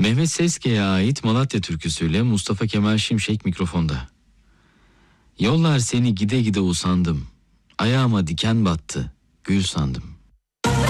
Mehmet Sezke'ye ait Malatya türküsüyle Mustafa Kemal Şimşek mikrofonda. Yollar seni gide gide usandım, ayağıma diken battı, gül sandım.